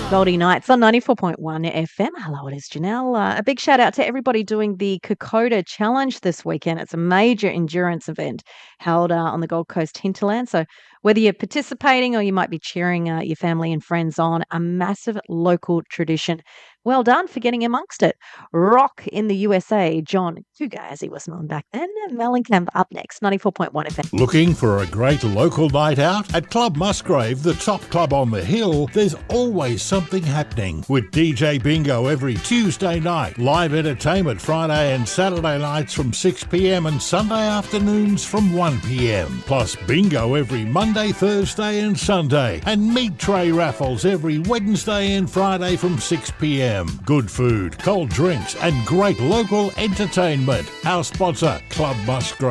Goldie Nights on 94.1 FM. Hello, it is Janelle. A big shout out to everybody doing the Kokoda Challenge this weekend. It's a major endurance event held on the Gold Coast hinterland. So whether you're participating or you might be cheering your family and friends on, a massive local tradition. Well done for getting amongst it. Rock in the USA, John Cougar, as he was known back then. Mellencamp up next, 94.1 FM. Looking for a great local night out? At Club Musgrave, the top club on the hill, there's always something happening. With DJ Bingo every Tuesday night, live entertainment Friday and Saturday nights from 6 p.m. and Sunday afternoons from 1 p.m. Plus bingo every Monday, Thursday and Sunday. And meat tray raffles every Wednesday and Friday from 6 p.m. Good food, cold drinks and great local entertainment. Our sponsor, Club Musgrave.